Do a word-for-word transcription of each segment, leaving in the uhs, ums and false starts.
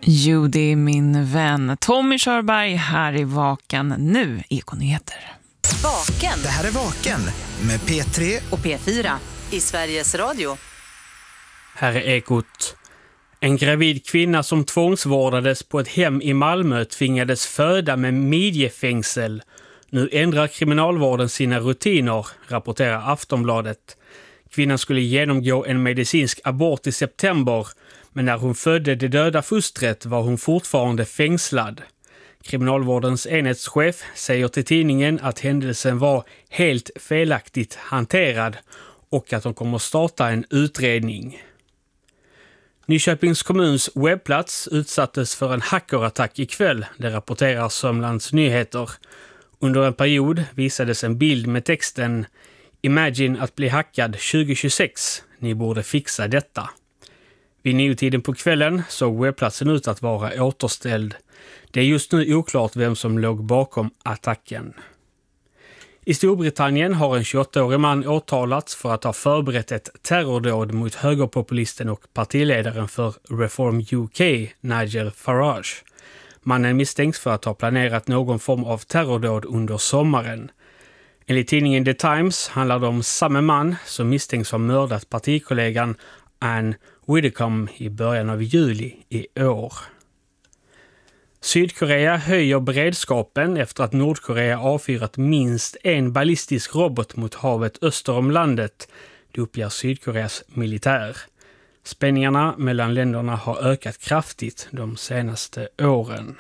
Judy, min vän. Tommy Körberg här i Vaken. Nu Ekonyheter. Vaken. Det här är Vaken med P tre och P fyra i Sveriges Radio. Här är Ekot. En gravid kvinna som tvångsvårdades på ett hem i Malmö tvingades föda med midjefängsel. Nu ändrar kriminalvården sina rutiner, rapporterar Aftonbladet. Kvinnan skulle genomgå en medicinsk abort i september, men när hon födde det döda fostret var hon fortfarande fängslad. Kriminalvårdens enhetschef säger till tidningen att händelsen var helt felaktigt hanterad och att de kommer att starta en utredning. Nyköpings kommuns webbplats utsattes för en hackerattack ikväll, det rapporterar Sörmlands Nyheter. Under en period visades en bild med texten "Imagine att bli hackad tjugo tjugosex, ni borde fixa detta". Vid niotiden på kvällen såg webbplatsen ut att vara återställd. Det är just nu oklart vem som låg bakom attacken. I Storbritannien har en tjugoåttaårig man åtalats för att ha förberett ett terrordåd mot högerpopulisten och partiledaren för Reform U K, Nigel Farage. Mannen misstänks för att ha planerat någon form av terrordåd under sommaren. Enligt tidningen The Times handlar det om samma man som misstänks ha mördat partikollegan Anne Widdecombe i början av juli i år. Sydkorea höjer beredskapen efter att Nordkorea avfyrat minst en ballistisk robot mot havet öster om landet, det uppger Sydkoreas militär. Spänningarna mellan länderna har ökat kraftigt de senaste åren.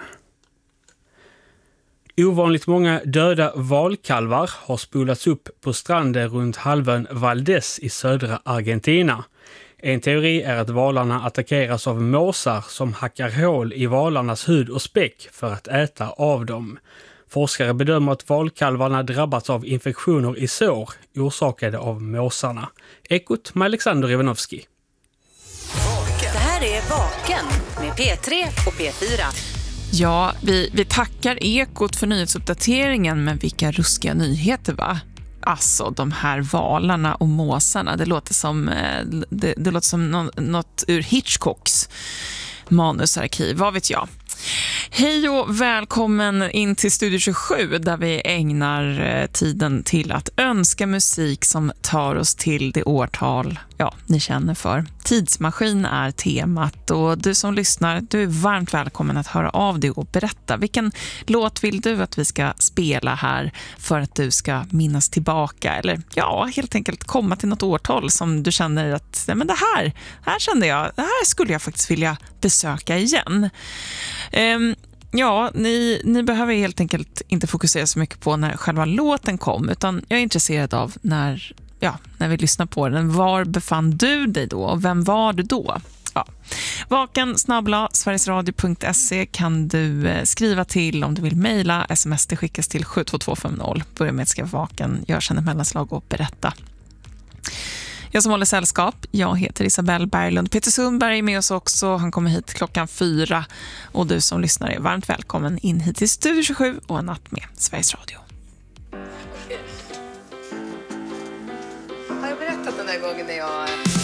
Ovanligt många döda valkalvar har spolats upp på stranden runt halvön Valdés i södra Argentina. En teori är att valarna attackeras av måsar som hackar hål i valarnas hud och späck för att äta av dem. Forskare bedömer att valkalvarna drabbats av infektioner i sår orsakade av måsarna. Ekot med Alexander Ivanovski. Det här är Vaken med P tre och P fyra. Ja, vi, vi tackar Ekot för nyhetsuppdateringen, men vilka ruskiga nyheter, va? Alltså, de här valarna och måsarna, det låter som, det, det låter som något, något ur Hitchcocks manusarkiv, vad vet jag. Hej och välkommen in till Studio tjugosju där vi ägnar tiden till att önska musik som tar oss till det årtal, ja, ni känner för. Tidsmaskin är temat och du som lyssnar, du är varmt välkommen att höra av dig och berätta. Vilken låt vill du att vi ska spela här för att du ska minnas tillbaka eller ja, helt enkelt komma till något årtal som du känner att ja, men det här, här kände jag, det här skulle jag faktiskt vilja besöka igen. Um, Ja, ni, ni behöver helt enkelt inte fokusera så mycket på när själva låten kom, utan jag är intresserad av när, ja, när vi lyssnar på den. Var befann du dig då och vem var du då? Ja. Vaken snabbla sverigesradio punkt se kan du skriva till om du vill mejla. Sms det skickas till sju två två fem noll. Börja med att skriva Vaken, gör sen ett mellanslag och berätta. Jag som håller sällskap, jag heter Isabelle Berglund. Peter Sundberg är med oss också. Han kommer hit klockan fyra. Och du som lyssnar är varmt välkommen in hit till Studio tjugosju och en natt med Sveriges Radio.